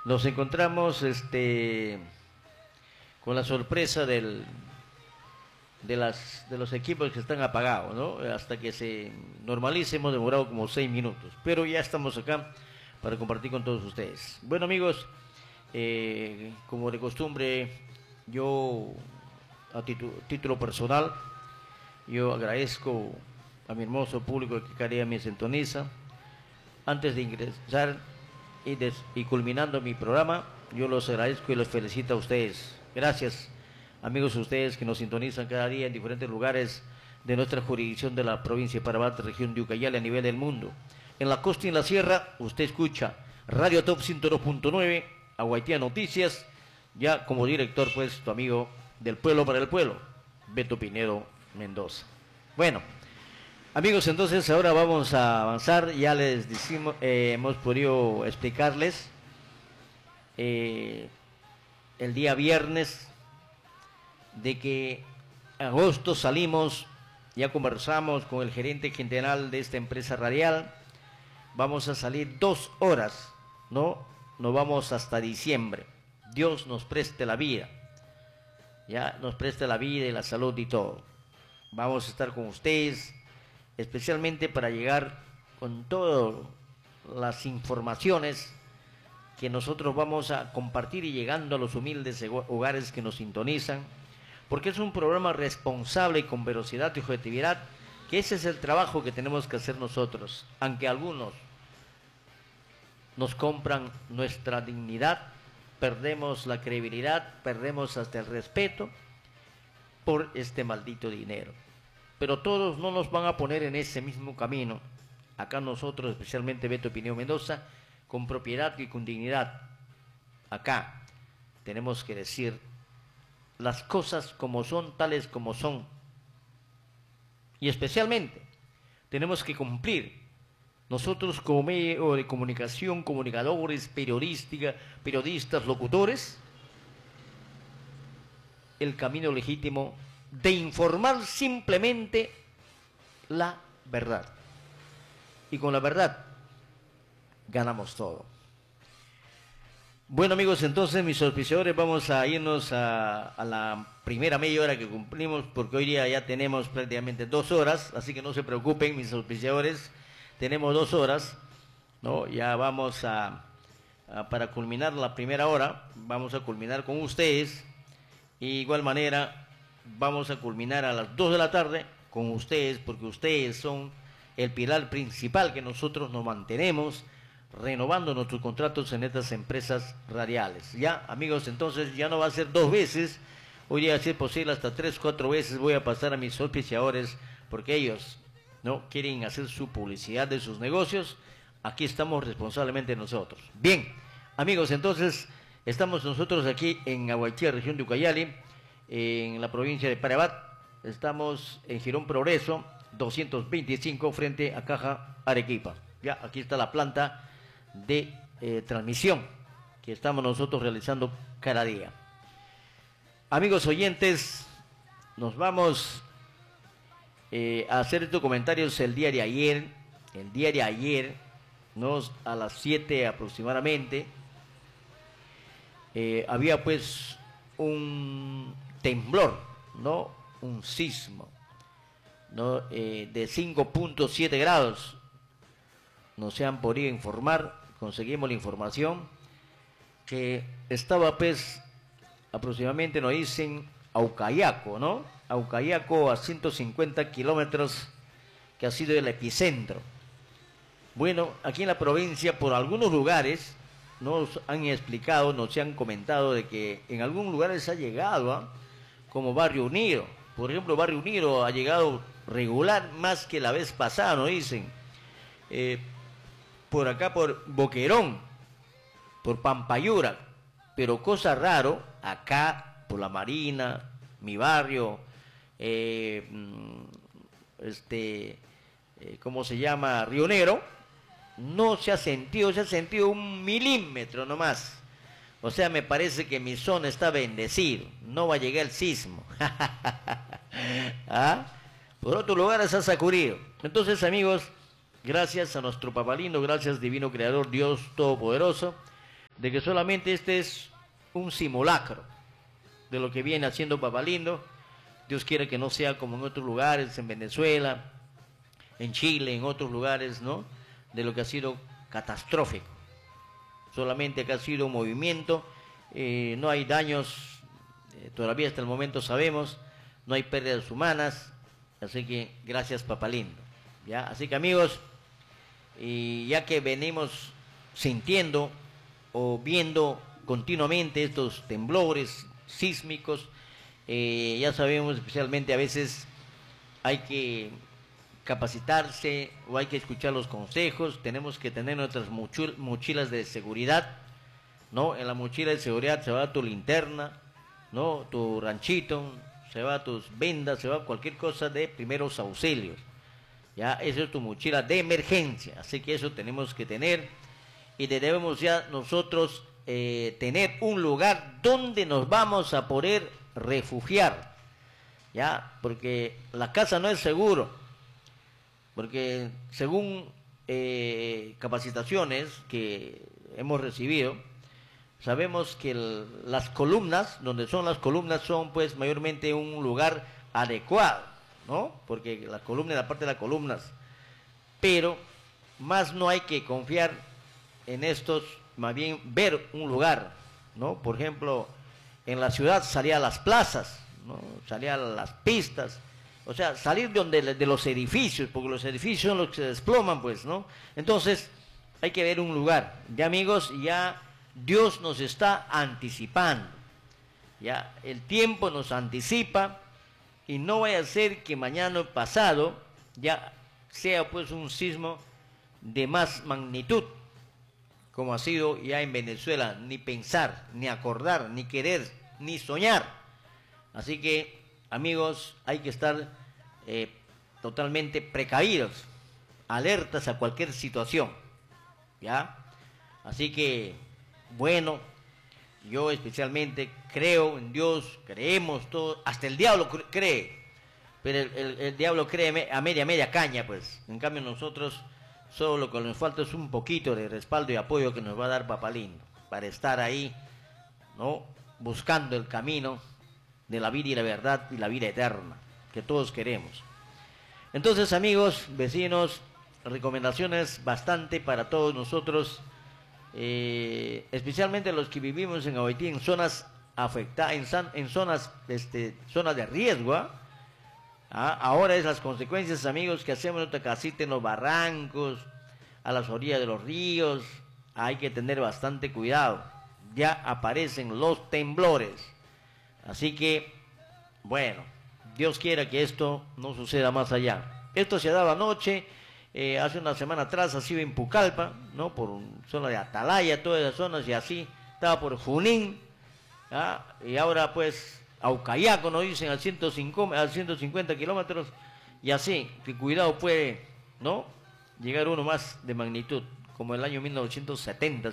nos encontramos con la sorpresa de los equipos que están apagados, ¿no? Hasta que se normalice hemos demorado como 6 minutos, pero ya estamos acá para compartir con todos ustedes. Bueno, amigos, como de costumbre, yo a título personal, yo agradezco a mi hermoso público que cada día me sintoniza. Antes de ingresar y culminando mi programa, yo los agradezco y los felicito a ustedes. Gracias, amigos, ustedes que nos sintonizan cada día en diferentes lugares de nuestra jurisdicción de la provincia de Parabat, región de Ucayali, a nivel del mundo. En la costa y en la sierra, usted escucha Radio Top 102.9, Aguaitía Noticias, ya como director, pues, tu amigo del pueblo para el pueblo, Beto Pinedo Mendoza. Bueno, amigos, entonces ahora vamos a avanzar. Ya les decimos, hemos podido explicarles el día viernes de que en agosto salimos, ya conversamos con el gerente general de esta empresa radial, vamos a salir 2 horas, ¿no? Nos vamos hasta diciembre. Dios nos preste la vida, ya nos preste la vida y la salud y todo. Vamos a estar con ustedes, especialmente para llegar con todas las informaciones que nosotros vamos a compartir y llegando a los humildes hogares que nos sintonizan, porque es un programa responsable y con velocidad y objetividad, que ese es el trabajo que tenemos que hacer nosotros, aunque algunos nos compran nuestra dignidad, perdemos la credibilidad, perdemos hasta el respeto por este maldito dinero. Pero todos no nos van a poner en ese mismo camino. Acá nosotros, especialmente Beto Pinedo Mendoza, con propiedad y con dignidad, acá tenemos que decir las cosas como son, tales como son. Y especialmente tenemos que cumplir nosotros como medio de comunicación, comunicadores, periodistas, locutores, el camino legítimo de informar simplemente la verdad. Y con la verdad ganamos todo. Bueno, amigos, entonces mis auspiciadores, vamos a irnos a la primera media hora que cumplimos, porque hoy día ya tenemos prácticamente 2 horas, así que no se preocupen, mis auspiciadores, tenemos 2 horas, ¿no? Ya vamos para culminar la primera hora, vamos a culminar con ustedes, y de igual manera vamos a culminar a las 2 de la tarde con ustedes, porque ustedes son el pilar principal que nosotros nos mantenemos renovando nuestros contratos en estas empresas radiales. Ya, amigos, entonces ya no va a ser 2 veces, hoy día, si es posible, hasta 3, 4 veces voy a pasar a mis auspiciadores, porque ellos no quieren hacer su publicidad de sus negocios. Aquí estamos responsablemente nosotros. Bien, amigos, entonces estamos nosotros aquí en Aguaitía, región de Ucayali, en la provincia de Parabat. Estamos en Girón Progreso 225 frente a Caja Arequipa. Ya, aquí está la planta de transmisión que estamos nosotros realizando cada día. Amigos oyentes, nos vamos a hacer estos comentarios el día de ayer, ¿no? A las 7 aproximadamente, había pues un temblor, ¿no? Un sismo, ¿no? De 5.7 grados. Nos se han podido informar, conseguimos la información que estaba pues aproximadamente, nos dicen, Aucayaco, ¿no? Aucayaco, a 150 kilómetros, que ha sido el epicentro. Bueno, aquí en la provincia, por algunos lugares, nos han explicado, nos han comentado de que en algunos lugares ha llegado, como Barrio Unido. Por ejemplo, Barrio Unido ha llegado regular más que la vez pasada, nos dicen. Por acá, por Boquerón, por Pampayura, pero cosa raro, acá, por La Marina, mi barrio, ¿cómo se llama? Rionero, no se ha sentido 1 milímetro nomás. O sea, me parece que mi zona está bendecido, no va a llegar el sismo. ¿Ah? Por otros lugares ha sacudido. Entonces, amigos, gracias a nuestro papá lindo, gracias divino creador, Dios todopoderoso, de que solamente este es un simulacro de lo que viene haciendo Papalindo. Dios quiere que no sea como en otros lugares, en Venezuela, en Chile, en otros lugares, ¿no? De lo que ha sido catastrófico. Solamente que ha sido un movimiento, no hay daños, todavía hasta el momento sabemos, no hay pérdidas humanas, así que gracias Papalindo, ¿ya? Así que amigos, y ya que venimos sintiendo o viendo continuamente estos temblores sísmicos, ya sabemos, especialmente a veces hay que capacitarse o hay que escuchar los consejos, tenemos que tener nuestras mochilas de seguridad, ¿no? En la mochila de seguridad se va tu linterna, ¿no? Tu ranchito, se va tus vendas, se va cualquier cosa de primeros auxilios, ya, eso es tu mochila de emergencia, así que eso tenemos que tener y debemos ya nosotros tener un lugar donde nos vamos a poder refugiar, ya, porque la casa no es seguro, porque según capacitaciones que hemos recibido, sabemos que las columnas, donde son las columnas, son pues mayormente un lugar adecuado, ¿no? Porque la columna es la parte de las columnas, pero más no hay que confiar en estos, más bien ver un lugar, ¿no? Por ejemplo, en la ciudad salía a las plazas, ¿no? Salía a las pistas, o sea, salir de los edificios, porque los edificios son los que se desploman, pues, ¿no? Entonces, hay que ver un lugar. Ya, amigos, ya Dios nos está anticipando, ya, el tiempo nos anticipa, y no vaya a ser que mañana o pasado ya sea pues un sismo de más magnitud, como ha sido ya en Venezuela, ni pensar, ni acordar, ni querer, ni soñar. Así que, amigos, hay que estar totalmente precavidos, alertas a cualquier situación, ¿ya? Así que, bueno, yo especialmente creo en Dios, creemos todos, hasta el diablo cree, pero el diablo cree a media caña, pues. En cambio nosotros, solo lo que nos falta es un poquito de respaldo y apoyo que nos va a dar Papalindo, para estar ahí, ¿no? Buscando el camino de la vida y la verdad y la vida eterna, que todos queremos. Entonces, amigos, vecinos, recomendaciones bastante para todos nosotros, especialmente los que vivimos en Haití, en zonas afectadas, en zonas, zonas de riesgo, ¿ah? Ahora es las consecuencias, amigos, que hacemos nuestra casita en los barrancos, a las orillas de los ríos. Hay que tener bastante cuidado, ya aparecen los temblores, así que, bueno, Dios quiera que esto no suceda más allá. Esto se daba anoche. Hace una semana atrás ha sido en Pucallpa, ¿no? Por zona de Atalaya, todas esas zonas, y así estaba por Junín, ¿ah? Y ahora pues Aucayaco, nos dicen, a 150 kilómetros, y así, que cuidado puede, ¿no? Llegar uno más de magnitud, como el año 1970,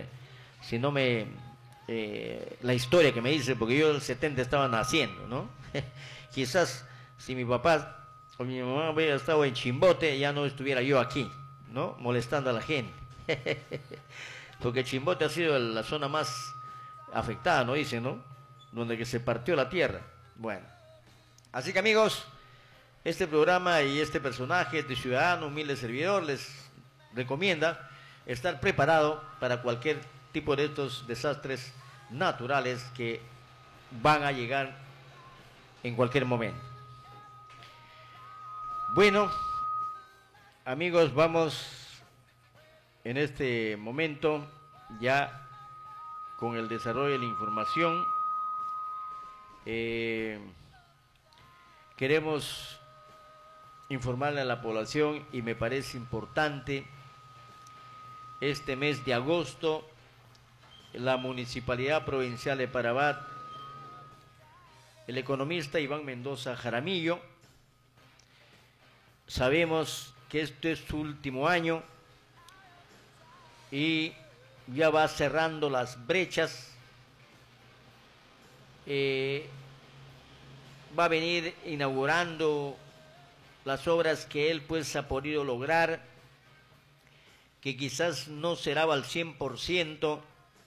la historia que me dice, porque yo en el 70 estaba naciendo, ¿no? Quizás si mi papá o mi mamá hubiera estado en Chimbote, ya no estuviera yo aquí, ¿no? Molestando a la gente. Porque Chimbote ha sido la zona más afectada, ¿no? Dicen, ¿no? Donde que se partió la tierra. Bueno. Así que, amigos, este programa y este personaje, este ciudadano, humilde servidor, les recomienda estar preparado para cualquier tipo de estos desastres naturales que van a llegar en cualquier momento. Bueno, amigos, vamos en este momento ya con el desarrollo de la información. Queremos informarle a la población, y me parece importante, este mes de agosto, la Municipalidad Provincial de Parabat, el economista Iván Mendoza Jaramillo, sabemos que este es su último año y ya va cerrando las brechas, va a venir inaugurando las obras que él pues ha podido lograr, que quizás no será al 100%,